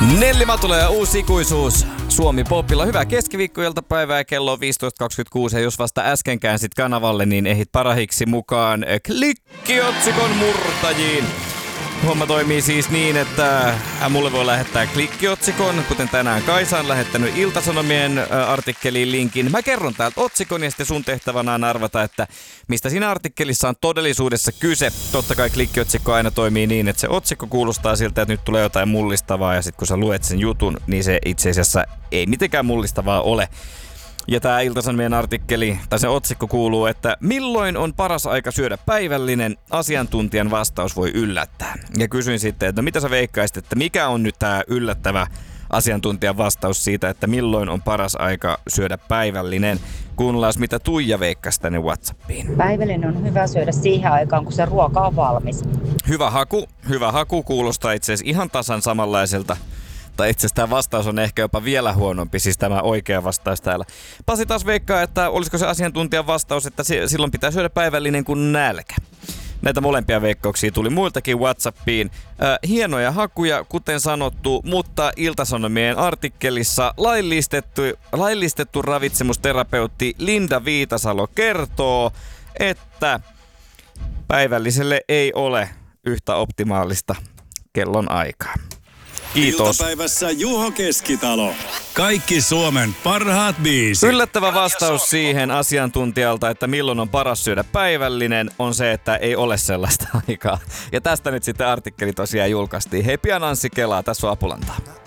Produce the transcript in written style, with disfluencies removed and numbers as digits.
Nelli Matula ja uusi ikuisuus Suomi Popilla. Hyvää keskiviikkoiltapäivää, kello on 15.26 ja jos vasta äsken käänsit kanavalle, niin ehdit parahiksi mukaan klikkiotsikon murtajiin. Homma toimii siis niin, että mulle voi lähettää klikkiotsikon, kuten tänään Kaisa on lähettänyt Ilta-Sanomien artikkeliin linkin. Mä kerron täältä otsikon ja sitten sun tehtävänä on arvata, että mistä siinä artikkelissa on todellisuudessa kyse. Totta kai klikkiotsikko aina toimii niin, että se otsikko kuulostaa siltä, että nyt tulee jotain mullistavaa ja sitten kun sä luet sen jutun, niin se itse asiassa ei mitenkään mullistavaa ole. Ja tää Ilta-Sanomien artikkeli, tai se otsikko kuuluu, että milloin on paras aika syödä päivällinen, asiantuntijan vastaus voi yllättää. Ja kysyin sitten, että mitä sä veikkaisit, että mikä on nyt tää yllättävä asiantuntijan vastaus siitä, että milloin on paras aika syödä päivällinen. Kuunnellaan, mitä Tuija veikkasi tänne WhatsAppiin. Päivällinen on hyvä syödä siihen aikaan, kun se ruoka on valmis. Hyvä haku kuulostaa itse asiassa ihan tasan samanlaiselta. Tai itse asiassa tämä vastaus on ehkä jopa vielä huonompi, siis tämä oikea vastaus täällä. Pasi taas veikkaa, että olisiko se asiantuntijan vastaus, että silloin pitää syödä päivällinen kuin nälkä. Näitä molempia veikkauksia tuli muiltakin WhatsAppiin. Hienoja hakuja, kuten sanottu, mutta Ilta-Sanomien artikkelissa laillistettu ravitsemusterapeutti Linda Viitasalo kertoo, että päivälliselle ei ole yhtä optimaalista kellon aikaa. Kiitos. Iltapäivässä Juho Keskitalo. Kaikki Suomen parhaat biisit. Yllättävä vastaus siihen asiantuntijalta, että milloin on paras syödä päivällinen, on se, että ei ole sellaista aikaa. Ja tästä nyt sitten artikkeli tosiaan julkaistiin. Hei, pian Anssi Kelaa, tässä on Apulantaa.